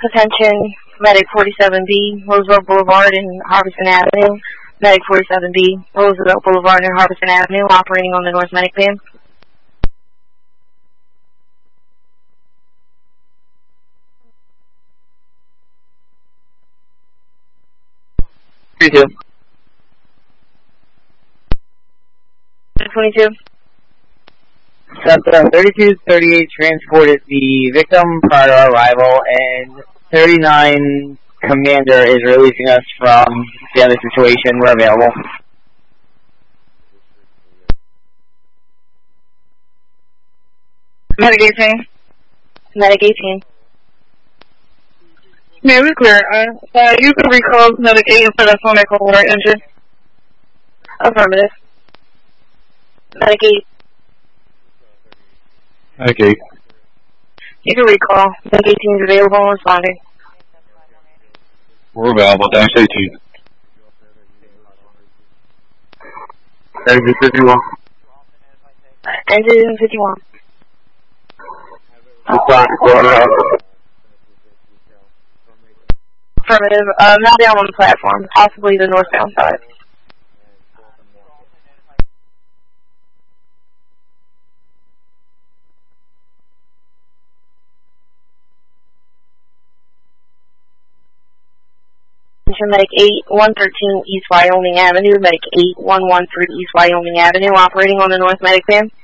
Attention, Medic 47B, Roosevelt Boulevard and Harbison Avenue. Medic 47B, Roosevelt Boulevard and Harbison Avenue, operating on the North Medic van. Two. 22. Sub 3238 transported the victim prior to our arrival, and 39 Commander is releasing us from the other situation. We're available. Medic 18. Medic 18. Yeah, we're clear. You can recall Medic 8 for the phonic over engine. Affirmative. Medic 8. Medic 8. You can recall. Medic 18 is available and responding. We're available. Dash 18. Engine 51. Engine 51. Affirmative. Now down on the platform, possibly the northbound side. Medic 8113 East Wyoming Avenue, Medic 8113 East Wyoming Avenue, operating on the North Medic van.